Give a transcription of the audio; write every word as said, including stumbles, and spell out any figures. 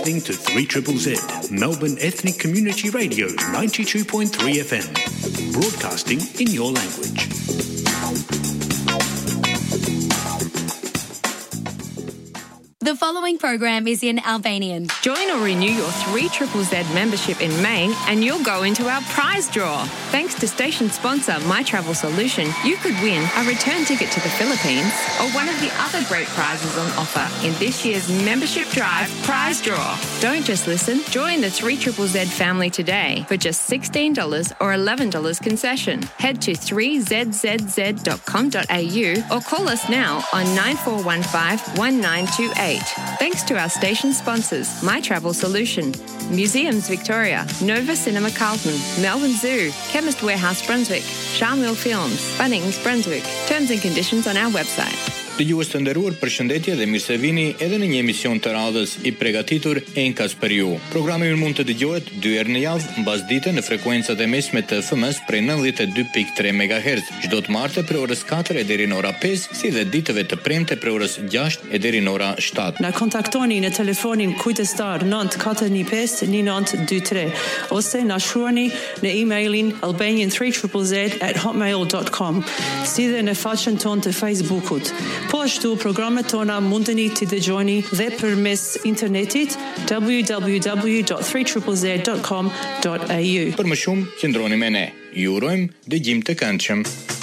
Listening to three Z Z, Melbourne Ethnic Community Radio, ninety-two point three F M. Broadcasting in your language. The following program is in Albanian. Join or renew your three Z Z membership in May and you'll go into our prize draw. Thanks to station sponsor My Travel Solution, you could win a return ticket to the Philippines or one of the other great prizes on offer in this year's Membership Drive prize draw. Don't just listen, join the three Z Z family today for just sixteen dollars or eleven dollars concession. Head to three z z z dot com dot a u or call us now on nine four one five, one nine two eight. Thanks to our station sponsors, My Travel Solution, Museums Victoria, Nova Cinema Carlton, Melbourne Zoo, Chemist Warehouse Brunswick, Charmel Films, Bunnings Brunswick. Terms and conditions on our website. Dëgjues të nderuar, përshëndetje dhe mirë se vini edhe në një emision të radhës i përgatitur Enkas për ju. Programi ju mund të dëgjohet dy herë në javë mbas dite në frekuencat e mesme të F M-s prej nëntëdhjetë e dy pikë tre megahertz, çdo të martë prej orës katër deri në ora pesë, si dhe ditëve të premte prej orës gjashtë deri në ora shtatë. Na kontaktoni në telefonin kujtestar nine katër një pesë një nëntë dy tre ose na shkruani në emailin albanian three z z at hotmail dot com, si dhe në faqen tonë të Facebookut. Po ashtu, programet tona mundeni të dëgjoni dhe përmes internetit w w w dot three z z dot com dot a u. Për më shumë, qëndroni me ne. Ju urojmë dëgjim të këndshëm.